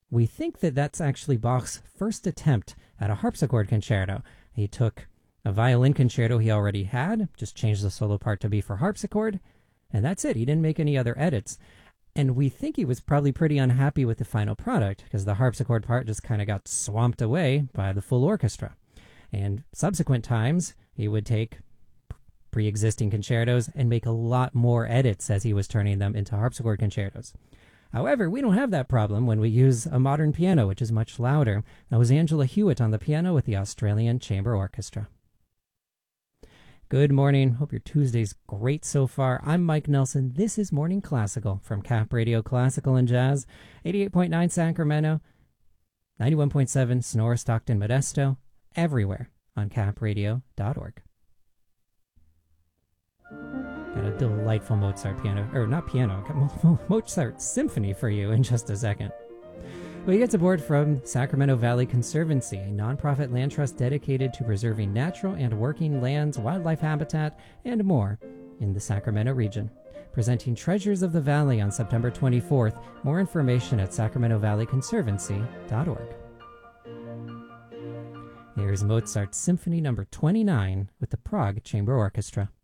We think that that's actually Bach's first attempt at a harpsichord concerto. He took a violin concerto he already had, just changed the solo part to be for harpsichord, and that's it. He didn't make any other edits. And we think he was probably pretty unhappy with the final product because the harpsichord part just kind of got swamped away by the full orchestra. And subsequent times, he would take pre-existing concertos and make a lot more edits as he was turning them into harpsichord concertos. However, we don't have that problem when we use a modern piano, which is much louder. That was Angela Hewitt on the piano with the Australian Chamber Orchestra. Good morning. Hope your Tuesday's great so far. I'm Mike Nelson. This is Morning Classical from Cap Radio Classical and Jazz, 88.9 Sacramento, 91.7 Sonora, Stockton, Modesto, everywhere on capradio.org. Got a delightful Mozart Mozart symphony for you in just a second. We get support from Sacramento Valley Conservancy, a nonprofit land trust dedicated to preserving natural and working lands, wildlife habitat, and more in the Sacramento region. Presenting Treasures of the Valley on September 24th. More information at sacramentovalleyconservancy.org. Here's Mozart's Symphony No. 29 with the Prague Chamber Orchestra.